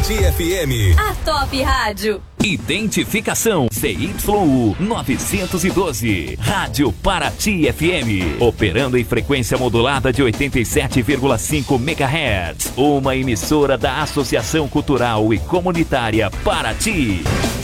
Paraty FM. A Top Rádio. Identificação ZYU 912. Rádio Paraty FM. Operando em frequência modulada de 87,5 MHz. Uma emissora da Associação Cultural e Comunitária Paraty.